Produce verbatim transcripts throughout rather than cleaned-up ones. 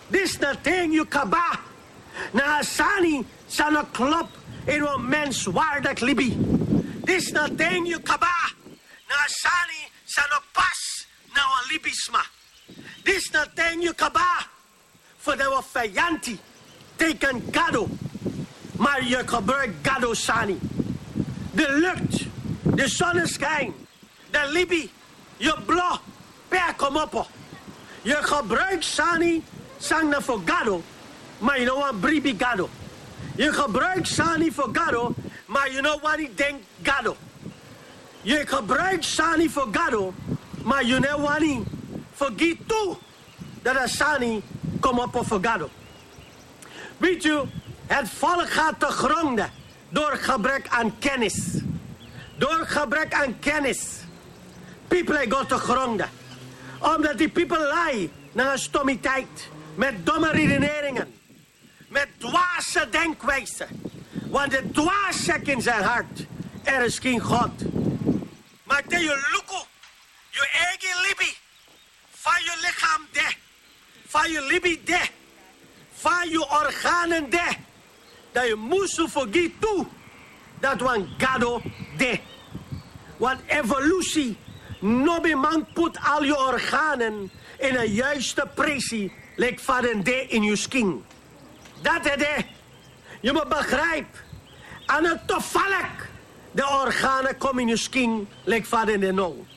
Dis na ting you kaba. Na asani sa na klop in wat menswaardig libi. Dis na ting you kaba. Na asani sa na pas na wa libisma. Dis na ting you kaba. Voor de wa fayanti teken gado. Maar je gebruikt gado sani. De lucht, de zonneschijn, de libi, je blauw, per kom op. Je gebruikt sani, sang na voor gado, maar je know wat bribi gado. Je gebruikt sani voor gado, maar je know wat ik denk gado. Je gebruikt sani voor gado, maar je know wat ik vergiet toe dat de sani kom op voor gado. Weet je, het volk gaat te gronden door gebrek aan kennis. Door gebrek aan kennis. People gaan te gronden. Omdat die people lie naar een stommiteit. Met domme redeneringen. Met dwaze denkwijze. Want de dwaas zegt in zijn hart. Er is geen God. Maar dat je luko. Je eigen libi. Van je lichaam de. Van je libi de. Van je organen de. Dat je moest vergeten toe. Dat wan gado de. Want evolutie. Nobby man put al je organen in een juiste pressie. Like van een de in je skin. Dat is de. Je moet begrijpen. En het toevallig. De organen komen in je skin. Like van een de no.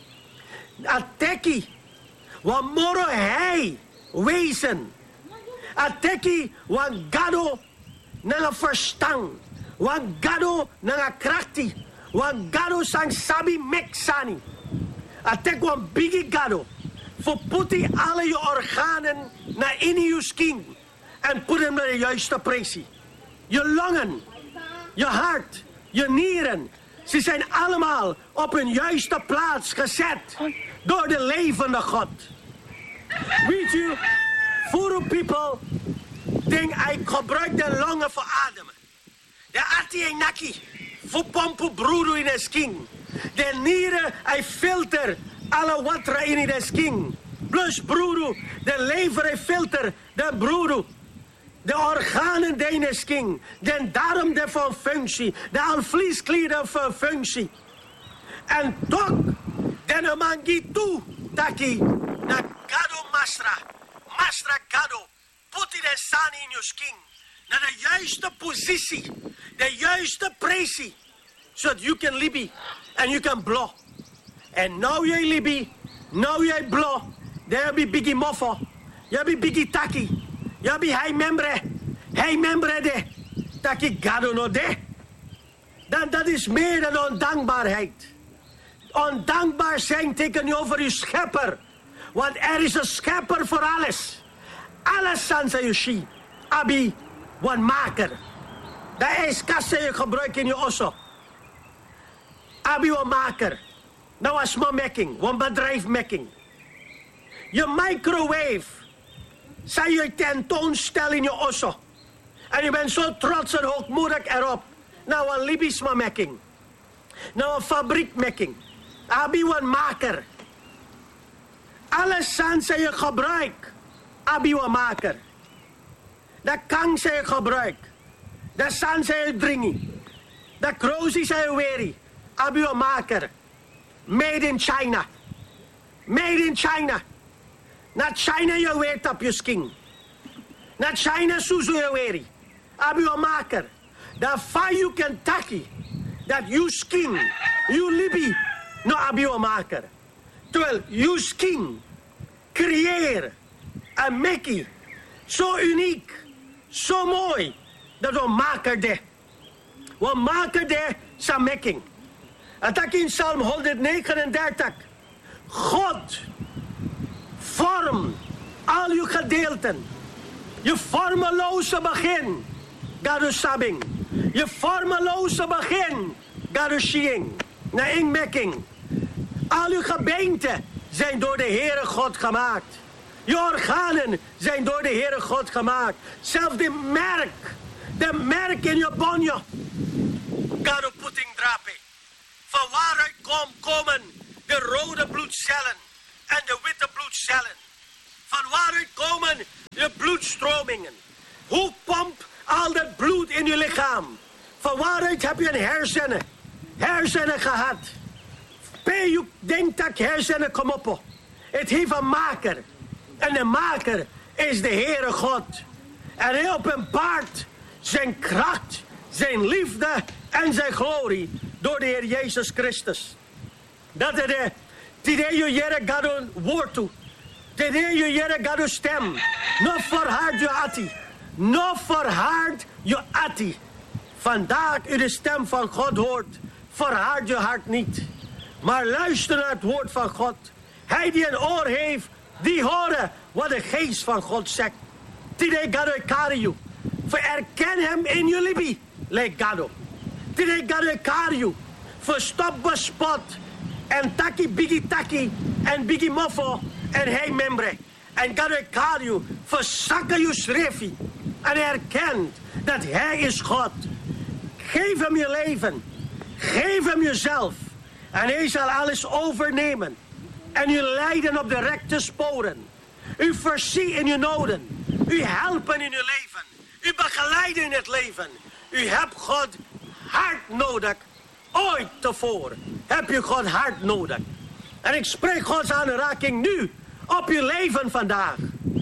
Ateki. Wat moro hij. Wezen. Ateki. Wat gado. Nanga verstand. Wan gado nanga krachti. Wan gado sang sabi meksani. Atek wan bigi gado. Verputti alle je organen naar in je skin. En put hem naar de juiste pressie. Je longen. Je hart. Je nieren. Ze zijn allemaal op hun juiste plaats gezet. Door de levende God. Weet je, voor people denk ik gebruik de longen voor ademen. De ati en naki, voor pompen broedo in de skin. De nieren, hij filter alle water in de skin. Plus broedo, de lever, hij filter de broedo. De organen de in de skin. De darm de van functie. De alvleesklieren van functie. En toch, de mangi toe, taki, na gado mastra. Mastra gado. Put de sani in je skin. Naar de juiste positie. De juiste pressie. Zodat you can libi. En you can blow. En nou jij libi. Nou jij blow. Daar be biggie moffo. Jij be biggie taki. Jij be high membre. High membre de. Taki gado no de. Dan dat is meer dan ondankbaarheid. Ondankbaar zijn tegenover je schepper. Want er is een schepper voor alles. Alles zijn ze je Abi, wan maker. Dat is kassen je gebruikt in je osso. Abi, wan maker. Nou, is maar making. Wan bedrijfmaking. Je microwave. Zij je tentoonstellen in je osso. En je bent zo trots en hoogmoedig erop. Nou, een libisma making. Nou, een fabriekmaking. Abi, wan maker. Alles zijn ze je gebruikt. Abiwa maker. Dat kan zij gebruik. Dat zijn zij dringen. Dat krozi zij weri. Abiwa maker. Made in China. Made in China. Not China je weet op je skin. Not China suzu je weri. Abiwa maker. Dat van you Kentucky. Dat you skin. You libi. No abiwa maker. Terwijl you skin. Creëer. En Mickey, zo uniek, zo mooi, dat we maken de. We maken de zijn making. En dat in Psalm honderdnegenendertig. God, vorm al je gedeelten. Je vormeloze begin, gaat u sabbing. Je vormeloze begin, gaat u seeing. Na in making. Al uw gebeenten zijn door de Heere God gemaakt. Je organen zijn door de Heere God gemaakt. Zelfs de merk. De merk in je bonje. Gado putting drape. Van waaruit kom, komen de rode bloedcellen en de witte bloedcellen. Van waaruit komen je bloedstromingen. Hoe pompt al dat bloed in je lichaam? Van waaruit heb je een hersenen? Hersenen gehad. Bij je denkt dat hersenen kom op. Het heeft een maker. En de maker is de Heere God. En hij openbaart zijn kracht, zijn liefde en zijn glorie door de Heer Jezus Christus. Dat is de, die je Heere gaat een woord toe. Die je Heere gaat een stem. Nog verhard je atti. Nog verhard je atti. Vandaag u de stem van God hoort, verhard je hart niet. Maar luister naar het woord van God. Hij die een oor heeft, die horen wat de geest van God zegt. Die de gado kario. Vererken hem in jullie bi. Le gado. Die de gado kario. Verstop bespot. En taki bigi taki. En bigi mofo. En hij membre. En gado kario. Verzakken je schreefie. En erkent dat hij is God. Geef hem je leven. Geef hem jezelf. En hij zal alles overnemen. En u leiden op de rechte sporen. U voorzien in uw noden. U helpen in uw leven. U begeleiden in het leven. U hebt God hard nodig. Ooit tevoren heb je God hard nodig. En ik spreek Gods aanraking nu op uw leven vandaag.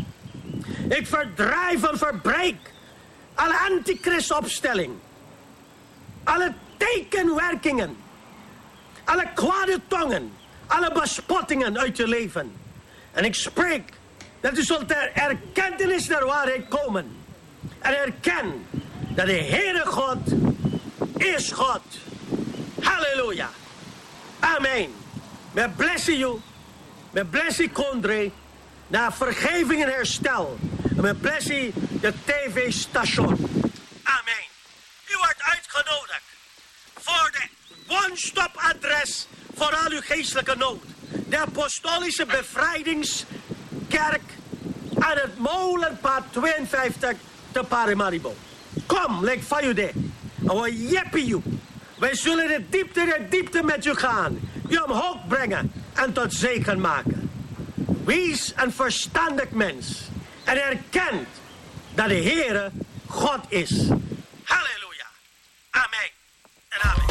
Ik verdrijf en verbreek alle antichristopstelling. Alle tekenwerkingen. Alle kwade tongen. Alle bespottingen uit je leven. En ik spreek dat u zult ter erkentenis der waarheid komen. En erken dat de Heere God is God. Halleluja. Amen. We blessen you. We blessen Kondre. Naar vergeving en herstel. En we blessen de T V-station. Amen. U wordt uitgenodigd voor de one-stop adres voor al uw geestelijke nood. De Apostolische Bevrijdingskerk aan het Molenpad tweeënvijftig te Paramaribo. Kom, leg van u de. En we jeppen u. Wij zullen de diepte de diepte met u gaan. U omhoog brengen en tot zegen maken. Wees een verstandig mens. En erkent dat de Heere God is.